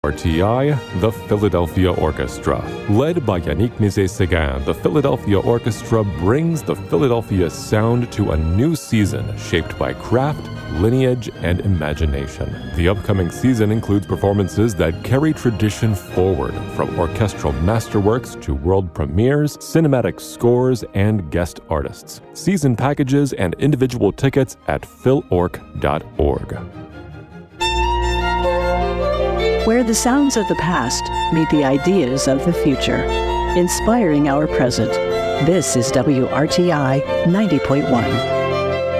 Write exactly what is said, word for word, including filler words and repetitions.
R T I, the Philadelphia Orchestra. Led by Yannick Nézet-Séguin, the Philadelphia Orchestra brings the Philadelphia sound to a new season shaped by craft, lineage, and imagination. The upcoming season includes performances that carry tradition forward, from orchestral masterworks to world premieres, cinematic scores, and guest artists. Season packages and individual tickets at phil orc dot org. Where the sounds of the past meet the ideas of the future, inspiring our present. This is W R T I ninety point one.